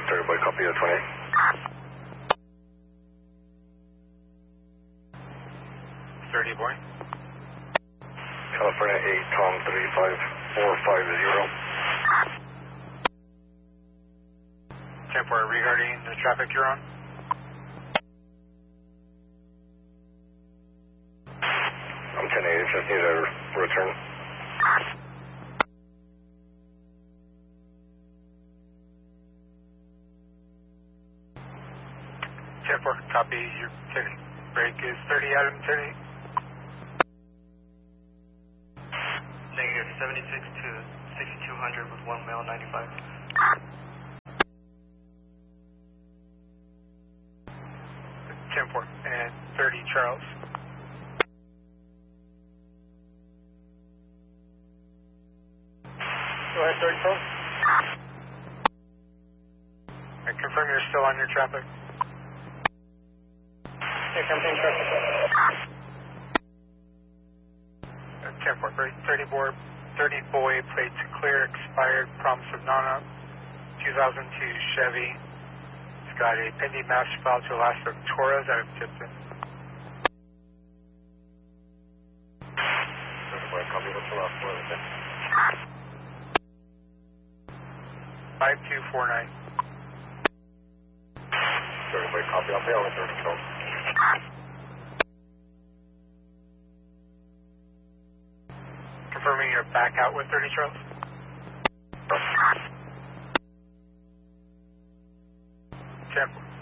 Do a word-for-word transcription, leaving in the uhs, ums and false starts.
thirty boy, copy of twenty. thirty boy. California eight, Tom three five four five zero. ten four, regarding the traffic you're on. I'm ten eight, just need a return. ten four, copy. Your ticket break is thirty Adam ten eight. Negative seventy-six to sixty-two hundred with one male ninety-five. ten four and thirty Charles. Go ahead, thirty Charles. I confirm you're still on your traffic. Okay, campaign traffic. ten four, thirty boy, thirty boy, plates clear, expired, promise of non-up, two thousand two Chevy. It's got a pending master file to Alaska Torres out of Tipton. thirty boy, copy, what's the last one? five two four nine. thirty boy, copy, I'll be on the thirty control. Confirming you're back out with thirty Charles. ten four.